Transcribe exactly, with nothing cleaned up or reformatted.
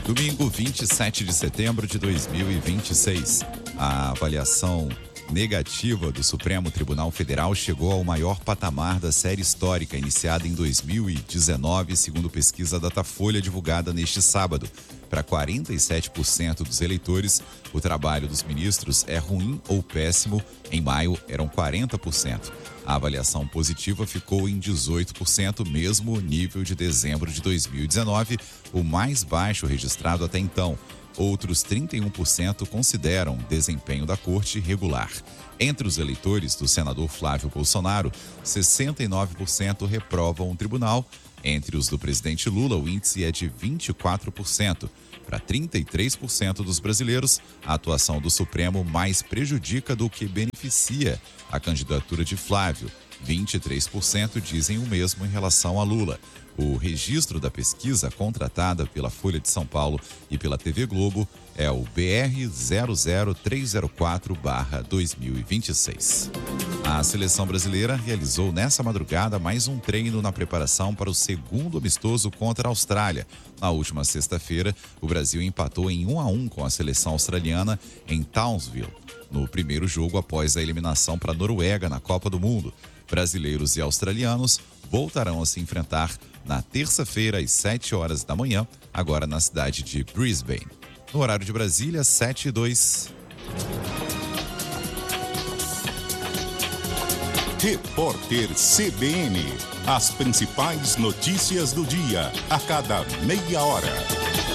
Domingo, vinte e sete de setembro de dois mil e vinte e seis. A avaliação negativa do Supremo Tribunal Federal chegou ao maior patamar da série histórica, iniciada em dois mil e dezenove, segundo pesquisa Datafolha divulgada neste sábado. Para quarenta e sete por cento dos eleitores, o trabalho dos ministros é ruim ou péssimo. Em maio, eram quarenta por cento. A avaliação positiva ficou em dezoito por cento, mesmo nível de dezembro de dois mil e dezenove, o mais baixo registrado até então. Outros trinta e um por cento consideram o desempenho da corte regular. Entre os eleitores do senador Flávio Bolsonaro, sessenta e nove por cento reprovam o tribunal. Entre os do presidente Lula, o índice é de vinte e quatro por cento. Para trinta e três por cento dos brasileiros, a atuação do Supremo mais prejudica do que beneficia a candidatura de Flávio. vinte e três por cento dizem o mesmo em relação a Lula. O registro da pesquisa, contratada pela Folha de São Paulo e pela T V Globo, é o B R zero zero três zero quatro barra dois mil e vinte e seis. A seleção brasileira realizou nessa madrugada mais um treino na preparação para o segundo amistoso contra a Austrália. Na última sexta-feira, o Brasil empatou em um a um com a seleção australiana em Townsville, no primeiro jogo após a eliminação para a Noruega na Copa do Mundo. Brasileiros e australianos voltarão a se enfrentar na terça-feira às sete horas da manhã, agora na cidade de Brisbane. No horário de Brasília, sete e dois. Repórter C B N. As principais notícias do dia, a cada meia hora.